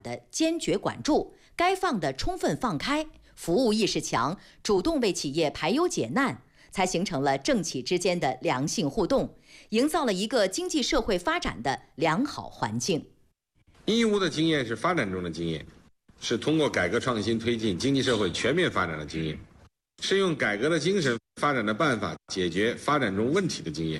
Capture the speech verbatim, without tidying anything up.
的坚决管住，该放的充分放开，服务意识强，主动为企业排忧解难，才形成了政企之间的良性互动，营造了一个经济社会发展的良好环境。 义乌的经验是发展中的经验，是通过改革创新推进经济社会全面发展的经验，是用改革的精神、发展的办法解决发展中问题的经验。